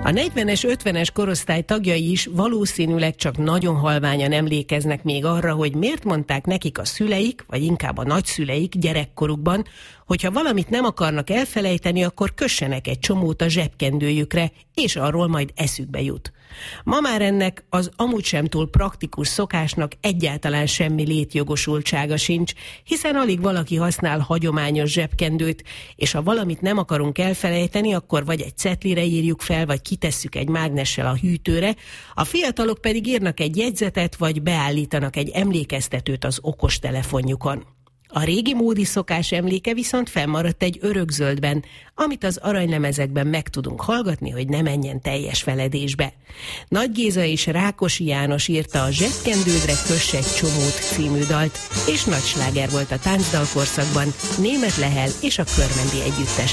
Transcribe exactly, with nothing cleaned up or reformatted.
A negyvenes, ötvenes korosztály tagjai is valószínűleg csak nagyon halványan emlékeznek még arra, hogy miért mondták nekik a szüleik, vagy inkább a nagyszüleik gyerekkorukban, hogyha valamit nem akarnak elfelejteni, akkor kössenek egy csomót a zsebkendőjükre, és arról majd eszükbe jut. Ma már ennek az amúgy sem túl praktikus szokásnak egyáltalán semmi létjogosultsága sincs, hiszen alig valaki használ hagyományos zsebkendőt, és ha valamit nem akarunk elfelejteni, akkor vagy egy cetlire írjuk fel, vagy kitesszük egy mágnessel a hűtőre, a fiatalok pedig írnak egy jegyzetet, vagy beállítanak egy emlékeztetőt az okostelefonjukon. A régi módi szokás emléke viszont fennmaradt egy örökzöldben, amit az aranylemezekben meg tudunk hallgatni, hogy ne menjen teljes feledésbe. Nagy Géza és Rákosi János írta a Zsebkendődre köss egy csomót című dalt, és nagy sláger volt a táncdalkorszakban Németh Lehel és a Körmendi Együttes